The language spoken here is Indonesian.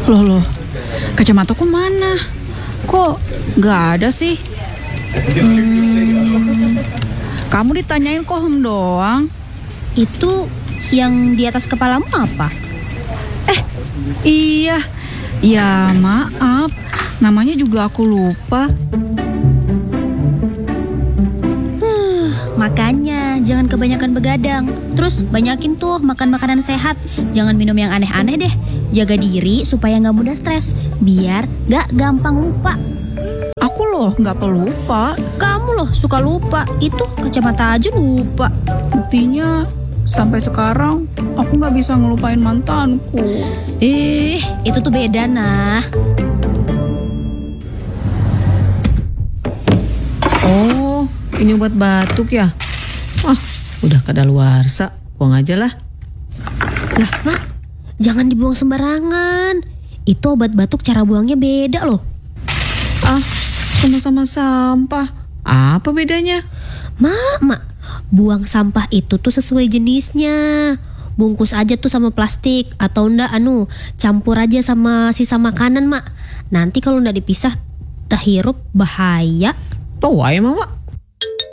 Loh, kacamataku mana? Kok nggak ada sih? Kamu ditanyain kok doang. Itu yang di atas kepalamu apa? Iya, ya maaf. Namanya juga aku lupa. Makanya jangan kebanyakan begadang. Terus banyakin tuh makan makanan sehat. Jangan minum yang aneh-aneh deh. Jaga diri supaya gak mudah stres. Biar gak gampang lupa. Aku loh nggak pelupa. Kamu loh suka lupa. Itu kacamata aja lupa. Buktinya sampai sekarang aku nggak bisa ngelupain mantanku. Itu tuh beda nah. Oh, ini obat batuk ya? Udah kadaluarsa, buang aja lah. Lah Mak, jangan dibuang sembarangan. Itu obat batuk cara buangnya beda loh. Sama-sama sampah. Apa bedanya? Mak, buang sampah itu tuh sesuai jenisnya. Bungkus aja tuh sama plastik. Atau enggak campur aja sama sisa makanan Mak. Nanti kalau enggak dipisah, terhirup bahaya. Tahu emang, Mak.